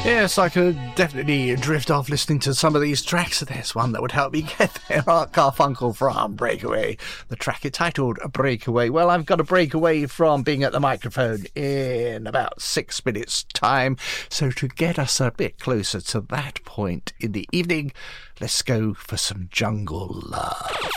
Yes, I could definitely drift off listening to some of these tracks. There's one that would help me get there. Art Garfunkel from Breakaway. The track is titled Breakaway. Well, I've got to break away from being at the microphone in about 6 minutes' time. So to get us a bit closer to that point in the evening, let's go for some Jungle Love.